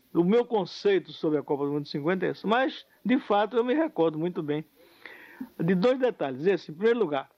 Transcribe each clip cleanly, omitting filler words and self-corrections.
o meu conceito sobre a Copa do Mundo de 50 é esse. Mas, de fato, eu me recordo muito bem de dois detalhes. Esse, em primeiro lugar,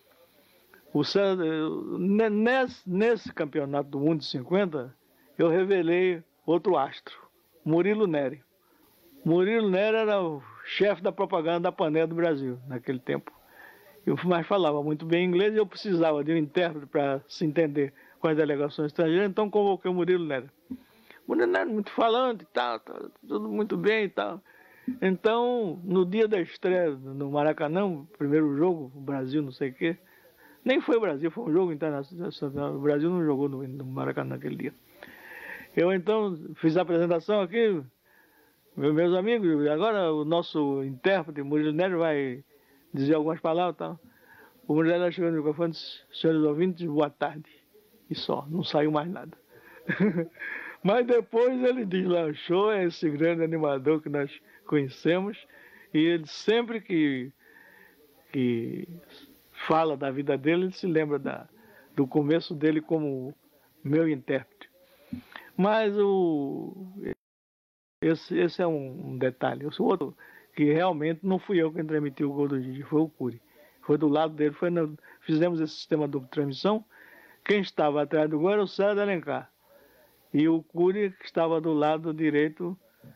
nesse campeonato do Mundo de 50, eu revelei outro astro, Murilo Neri. Murilo Neri era o chefe da propaganda da Pané do Brasil, naquele tempo. Mas falava muito bem inglês e eu precisava de um intérprete para se entender com as delegações estrangeiras, então convoquei o Murilo Neri. O Murilo Neri muito falante e tal, tudo muito bem e tal. Então, no dia da estreia no Maracanã, primeiro jogo, o Brasil não sei o quê, nem foi o Brasil, foi um jogo internacional, o Brasil não jogou no Maracanã naquele dia. Eu então fiz a apresentação aqui, meus amigos, agora o nosso intérprete, Murilo Neri, vai dizer algumas palavras e tal. O Murilo Neri chegou no microfone e disse: senhores ouvintes, boa tarde. E só, não saiu mais nada. Mas depois ele deslanchou, é esse grande animador que nós conhecemos, e ele sempre que fala da vida dele, ele se lembra do começo dele como meu intérprete. Mas esse é um detalhe. O outro, que realmente não fui eu quem transmitiu o gol do Gigi, foi o Cury. Foi do lado dele, fizemos esse sistema de transmissão. Quem estava atrás do gol era o César de Alencar. E o Cury, que estava do lado direito,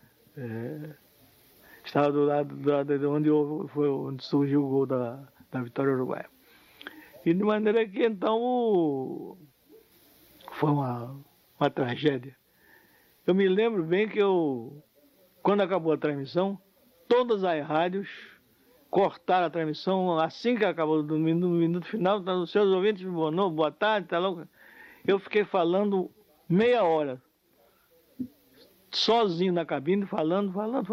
estava do lado de onde surgiu o gol da vitória uruguaia. E de maneira que então foi uma tragédia. Eu me lembro bem que quando acabou a transmissão, todas as rádios cortaram a transmissão assim que acabou no minuto final. Os seus ouvintes, boa tarde, tá louco? Eu fiquei falando meia hora, sozinho na cabine, falando,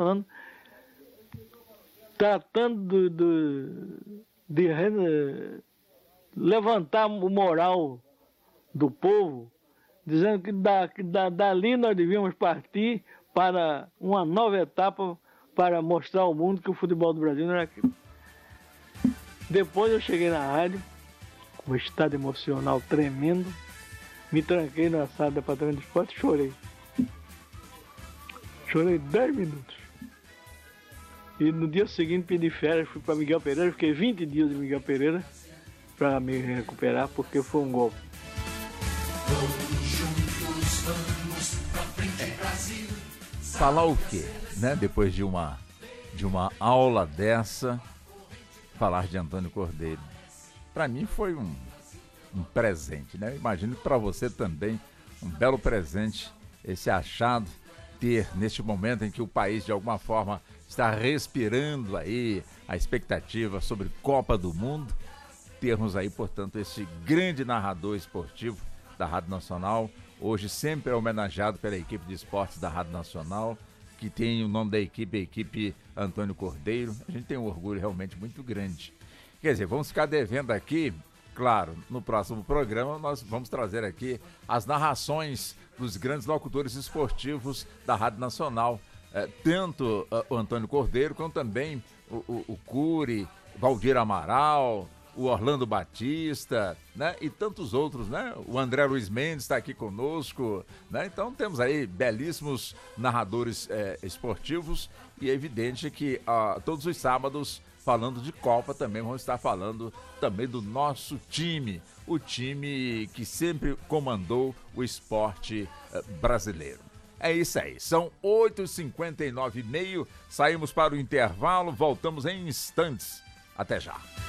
tratando de levantar o moral do povo, dizendo que dali nós devíamos partir para uma nova etapa para mostrar ao mundo que o futebol do Brasil não era aquilo. Depois eu cheguei na rádio, com um estado emocional tremendo, me tranquei na sala do departamento de esporte e chorei. Chorei 10 minutos. E no dia seguinte pedi férias, fui para Miguel Pereira, fiquei 20 dias em Miguel Pereira para me recuperar, porque foi um golpe. Falar o quê, né? Depois de uma aula dessa, falar de Antônio Cordeiro. Para mim foi um presente, né? Imagino que para você também um belo presente esse achado, ter neste momento em que o país de alguma forma está respirando aí a expectativa sobre Copa do Mundo, termos aí, portanto, esse grande narrador esportivo da Rádio Nacional, hoje sempre é homenageado pela equipe de esportes da Rádio Nacional, que tem o nome da equipe, a equipe Antônio Cordeiro. A gente tem um orgulho realmente muito grande. Quer dizer, vamos ficar devendo aqui, claro, no próximo programa nós vamos trazer aqui as narrações dos grandes locutores esportivos da Rádio Nacional, tanto o Antônio Cordeiro, como também o Cury, Valdir Amaral, o Orlando Batista, né? E tantos outros, né? O André Luiz Mendes está aqui conosco, né? Então temos aí belíssimos narradores esportivos, e é evidente que todos os sábados, falando de Copa, também vamos estar falando também do nosso time, o time que sempre comandou o esporte brasileiro. É isso aí, são 8h59, saímos para o intervalo, voltamos em instantes. Até já.